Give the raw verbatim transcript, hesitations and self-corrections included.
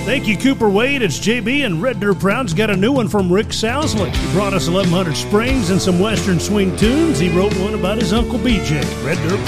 Thank you, Cooper Wade. It's J B, and Red Dirt Proud's got a new one from Rick Sousley. He brought us eleven hundred Springs and some Western swing tunes. He wrote one about his Uncle B J. Red Dirt